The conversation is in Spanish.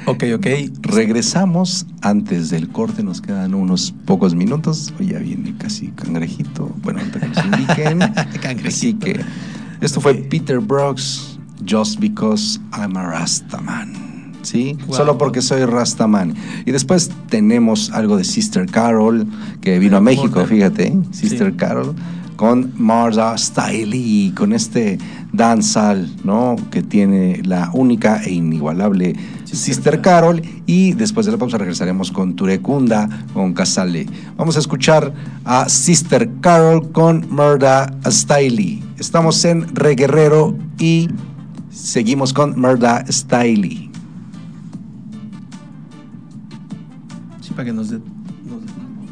Ok. Regresamos antes del corte, nos quedan unos pocos minutos. Hoy ya viene casi cangrejito. Bueno, ahorita que nos indiquen. Así que esto fue Peter Brooks, Just Because I'm a Rastaman. ¿Sí? Wow. Solo porque soy Rastaman. Y después tenemos algo de Sister Carol, que vino a México, fíjate, Sister Sí. Carol, con Martha Stiley, con este dancehall, ¿no? Que tiene la única e inigualable Sister Carol. Y después de la pausa regresaremos con Turecunda, con Casale. Vamos a escuchar a Sister Carol con Martha Stiley. Estamos en Reguerrero y seguimos con Martha Stiley. Sí, para que nos dé